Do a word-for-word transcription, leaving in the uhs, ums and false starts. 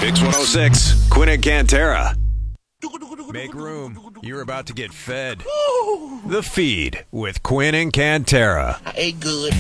Mix one oh six, Quinn and Cantera. Make room. You're about to get fed. The Feed with Quinn and Cantera. I ate good.